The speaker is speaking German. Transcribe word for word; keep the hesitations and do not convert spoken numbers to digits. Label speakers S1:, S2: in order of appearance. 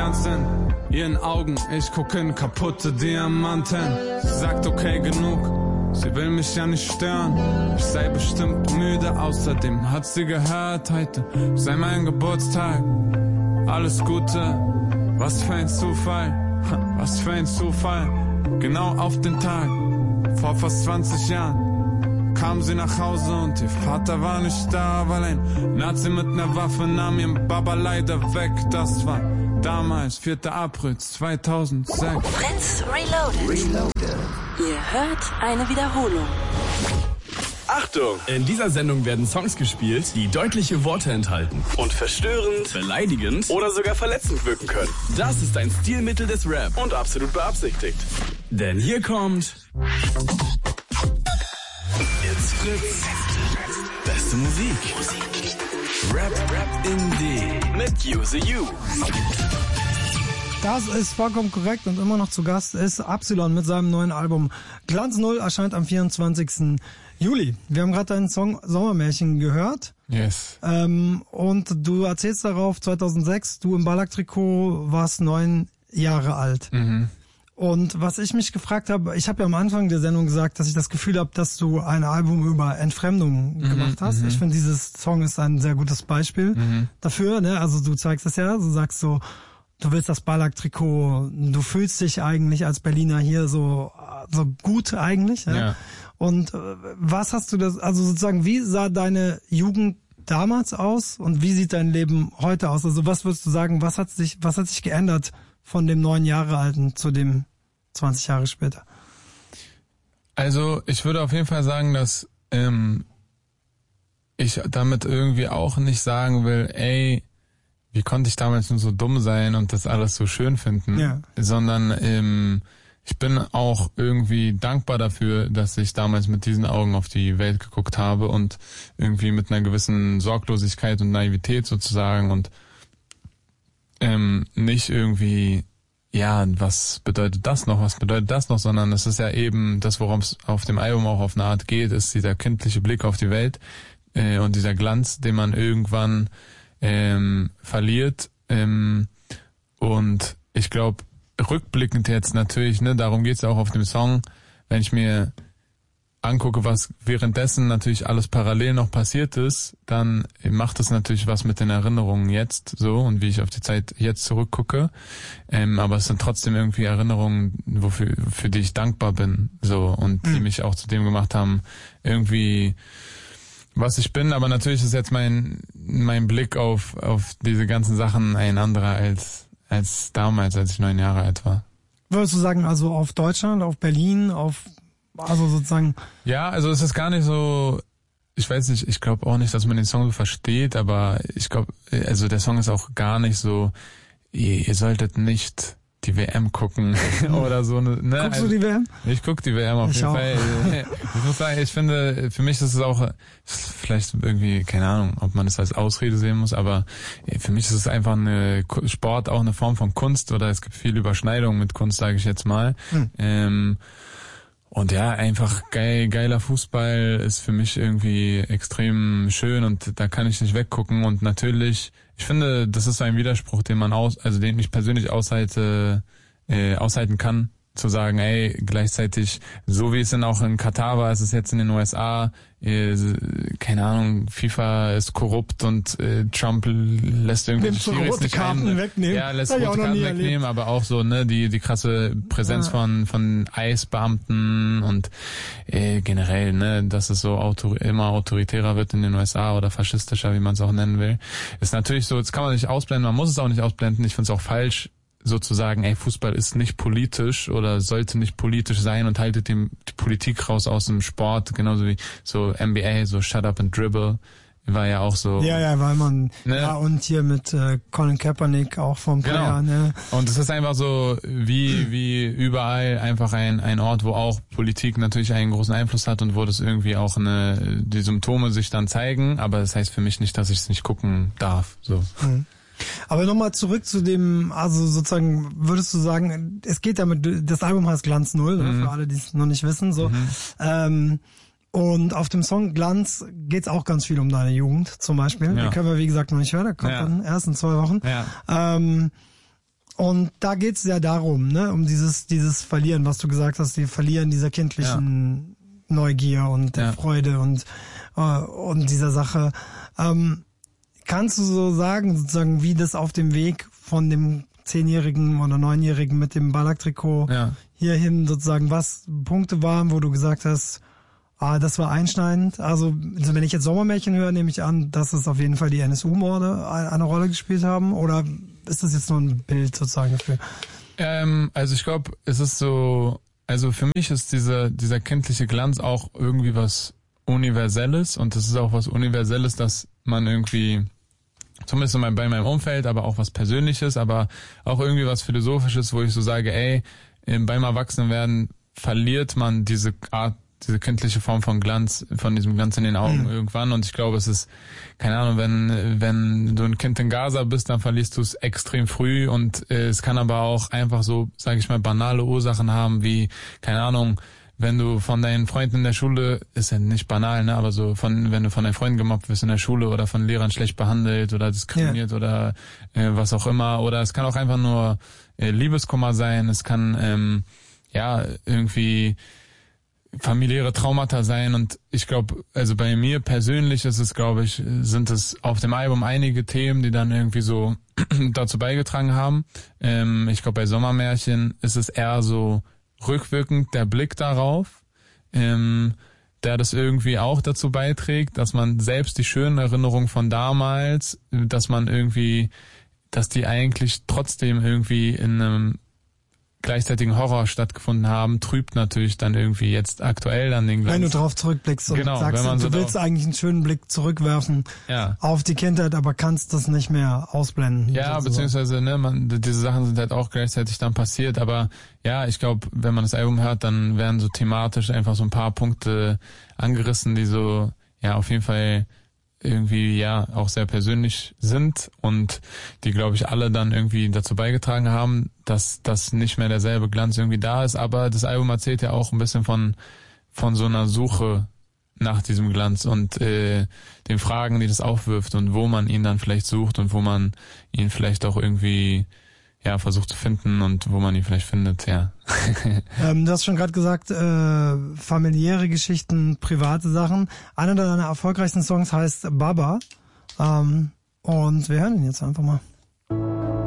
S1: glänzt in ihren Augen, ich guck in kaputte Diamanten. Sie sagt okay, genug, sie will mich ja nicht stören. Ich sei bestimmt müde, außerdem hat sie gehört, heute sei mein Geburtstag. Alles Gute, was für ein Zufall, was für ein Zufall. Genau auf den Tag, vor fast zwanzig Jahren, kam sie nach Hause und ihr Vater war nicht da, weil ein Nazi mit ner Waffe nahm ihren Baba leider weg. Das war damals, vierter April zweitausendsechs.
S2: Fritz Reloaded. Reloaded. Ihr hört eine Wiederholung.
S3: Achtung! In dieser Sendung werden Songs gespielt, die deutliche Worte enthalten und verstörend, beleidigend oder sogar verletzend wirken können. Das ist ein Stilmittel des Rap und absolut beabsichtigt. Denn hier kommt It's Fritz. Beste Musik. Rap, Rap in D mit Use You.
S4: Das ist vollkommen korrekt und immer noch zu Gast ist Absilon mit seinem neuen Album Glanz Null, erscheint am vierundzwanzigsten Juli. Wir haben gerade deinen Song Sommermärchen gehört.
S1: Yes.
S4: Ähm, und du erzählst darauf, zweitausendsechs, du im Ballack-Trikot warst neun Jahre alt.
S1: Mhm.
S4: Und was ich mich gefragt habe, ich habe ja am Anfang der Sendung gesagt, dass ich das Gefühl habe, dass du ein Album über Entfremdung mhm, gemacht hast. Mhm. Ich finde, dieses Song ist ein sehr gutes Beispiel mhm. dafür. Ne? Also du zeigst es ja, du sagst so, du willst das Ballack-Trikot, du fühlst dich eigentlich als Berliner hier so so gut eigentlich. Ja? Ja. Und äh, was hast du das, also sozusagen, wie sah deine Jugend damals aus und wie sieht dein Leben heute aus? Also was würdest du sagen, was hat sich, was hat sich geändert von dem neun Jahre alten zu dem zwanzig Jahre später?
S1: Also ich würde auf jeden Fall sagen, dass ähm, ich damit irgendwie auch nicht sagen will, ey, wie konnte ich damals nur so dumm sein und das alles so schön finden, ja. sondern ähm, ich bin auch irgendwie dankbar dafür, dass ich damals mit diesen Augen auf die Welt geguckt habe und irgendwie mit einer gewissen Sorglosigkeit und Naivität sozusagen und ähm, nicht irgendwie, ja, was bedeutet das noch, was bedeutet das noch, sondern es ist ja eben das, worum es auf dem Album auch auf eine Art geht, ist dieser kindliche Blick auf die Welt äh, und dieser Glanz, den man irgendwann ähm, verliert ähm, und ich glaube, rückblickend jetzt natürlich, ne, darum geht's ja auch auf dem Song, wenn ich mir angucke, was währenddessen natürlich alles parallel noch passiert ist, dann macht es natürlich was mit den Erinnerungen jetzt so und wie ich auf die Zeit jetzt zurückgucke. Ähm, aber es sind trotzdem irgendwie Erinnerungen, wofür für die ich dankbar bin, so und mhm. die mich auch zu dem gemacht haben, irgendwie was ich bin. Aber natürlich ist jetzt mein mein Blick auf auf diese ganzen Sachen ein anderer als als damals, als ich neun Jahre alt war.
S4: Würdest du sagen, also auf Deutschland, auf Berlin, auf also sozusagen...
S1: Ja, also es ist gar nicht so, ich weiß nicht, ich glaube auch nicht, dass man den Song so versteht, aber ich glaube, also der Song ist auch gar nicht so, ihr, ihr solltet nicht die W M gucken oder so. Ne?
S4: Guckst
S1: also,
S4: du die W M?
S1: Ich guck die W M auf
S4: ich
S1: jeden
S4: auch.
S1: Fall. Ich muss sagen, ich finde, für mich ist es auch, vielleicht irgendwie, keine Ahnung, ob man es als Ausrede sehen muss, aber für mich ist es einfach eine Sport, auch eine Form von Kunst oder es gibt viel Überschneidung mit Kunst, sage ich jetzt mal. Hm. Ähm, Und ja, einfach geil, geiler Fußball ist für mich irgendwie extrem schön und da kann ich nicht weggucken. Und natürlich, ich finde, das ist so ein Widerspruch, den man aus, also den ich persönlich aushalte, äh, aushalten kann, zu sagen, ey, gleichzeitig, so wie es dann auch in Katar war, ist es jetzt in den U S A, äh, keine Ahnung, FIFA ist korrupt und äh, Trump lässt irgendwie die Schiris nicht
S4: Karten
S1: ein.
S4: wegnehmen.
S1: Ja, lässt rote Karten wegnehmen, erlebt. Aber auch so, ne, die die krasse Präsenz ja. von von Eisbeamten und äh, generell, ne, dass es so autor- immer autoritärer wird in den U S A oder faschistischer, wie man es auch nennen will. Ist natürlich so, das kann man nicht ausblenden, man muss es auch nicht ausblenden. Ich finde es auch falsch, sozusagen, ey, Fußball ist nicht politisch oder sollte nicht politisch sein und haltet die, die Politik raus aus dem Sport, genauso wie so N B A, so Shut Up and Dribble, war ja auch so.
S4: Ja, ja, weil man,
S1: ne?
S4: ja, und hier mit äh, Colin Kaepernick auch vom
S1: genau.
S4: Player, ne?
S1: Und es ist einfach so, wie wie überall einfach ein ein Ort, wo auch Politik natürlich einen großen Einfluss hat und wo das irgendwie auch eine die Symptome sich dann zeigen, aber das heißt für mich nicht, dass ich es nicht gucken darf, so.
S4: Mhm. Aber nochmal zurück zu dem, also sozusagen, würdest du sagen, es geht damit, das Album heißt Glanz Null, mhm. für alle, die es noch nicht wissen, so. Mhm. Ähm, und auf dem Song Glanz geht's auch ganz viel um deine Jugend, zum Beispiel. Ja. Den können wir, wie gesagt, noch nicht hören, der kommt ja. dann erst in zwei Wochen.
S1: Ja.
S4: Ähm, Und da geht's ja darum, ne, um dieses dieses Verlieren, was du gesagt hast, die Verlieren dieser kindlichen ja. Neugier und ja. Freude und äh, und dieser Sache. Ähm, kannst du so sagen, sozusagen, wie das auf dem Weg von dem Zehnjährigen oder Neunjährigen mit dem Ballack-Trikot ja. hierhin sozusagen, was Punkte waren, wo du gesagt hast, ah, das war einschneidend. Also, also wenn ich jetzt Sommermärchen höre, nehme ich an, dass es auf jeden Fall die N S U-Morde eine Rolle gespielt haben, oder ist das jetzt nur ein Bild sozusagen dafür?
S1: Ähm, also ich glaube, es ist so, also für mich ist dieser dieser kindliche Glanz auch irgendwie was Universelles, und das ist auch was Universelles, dass man irgendwie, zumindest bei meinem Umfeld, aber auch was Persönliches, aber auch irgendwie was Philosophisches, wo ich so sage, ey, beim Erwachsenwerden verliert man diese Art, diese kindliche Form von Glanz, von diesem Glanz in den Augen mhm. irgendwann. Und ich glaube, es ist, keine Ahnung, wenn wenn du ein Kind in Gaza bist, dann verlierst du es extrem früh. Und äh, es kann aber auch einfach so, sage ich mal, banale Ursachen haben, wie, keine Ahnung, wenn du von deinen Freunden in der Schule, ist ja nicht banal, ne, aber so von, wenn du von deinen Freunden gemobbt wirst in der Schule oder von Lehrern schlecht behandelt oder diskriminiert ja. oder äh, was auch immer. Oder es kann auch einfach nur äh, Liebeskummer sein. Es kann, ähm, ja, irgendwie familiäre Traumata sein, und ich glaube, also bei mir persönlich ist es, glaube ich, sind es auf dem Album einige Themen, die dann irgendwie so dazu beigetragen haben. Ähm, ich glaube, bei Sommermärchen ist es eher so rückwirkend der Blick darauf, ähm, der das irgendwie auch dazu beiträgt, dass man selbst die schönen Erinnerungen von damals, dass man irgendwie, dass die eigentlich trotzdem irgendwie in einem gleichzeitigen Horror stattgefunden haben, trübt natürlich dann irgendwie jetzt aktuell dann den Glanz.
S4: Wenn du drauf zurückblickst und
S1: genau,
S4: sagst,
S1: wenn man
S4: du
S1: so
S4: willst eigentlich einen schönen Blick zurückwerfen
S1: ja.
S4: auf die Kindheit, aber kannst das nicht mehr ausblenden.
S1: Ja, beziehungsweise, ne, man, diese Sachen sind halt auch gleichzeitig dann passiert, aber ja, ich glaube, wenn man das Album hört, dann werden so thematisch einfach so ein paar Punkte angerissen, die so, ja, auf jeden Fall irgendwie ja auch sehr persönlich sind und die, glaube ich, alle dann irgendwie dazu beigetragen haben, dass das nicht mehr derselbe Glanz irgendwie da ist. Aber das Album erzählt ja auch ein bisschen von von so einer Suche nach diesem Glanz und äh, den Fragen, die das aufwirft und wo man ihn dann vielleicht sucht und wo man ihn vielleicht auch irgendwie ja versucht zu finden und wo man ihn vielleicht findet, ja.
S4: ähm, du hast schon gerade gesagt, äh, familiäre Geschichten, private Sachen. Einer deiner erfolgreichsten Songs heißt Baba. Ähm, und wir hören ihn jetzt einfach mal.